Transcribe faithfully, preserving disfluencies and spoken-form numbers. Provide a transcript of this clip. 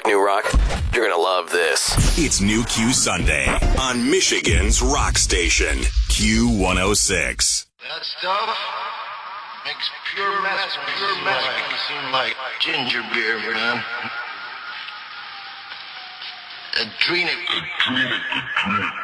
like new rock? You're gonna love this. It's New Q Sunday on Michigan's rock station, Q one oh six. That stuff makes pure mess, pure mess. Make it seem like ginger beer, man. Adrenic. Adrenic. Adrenic.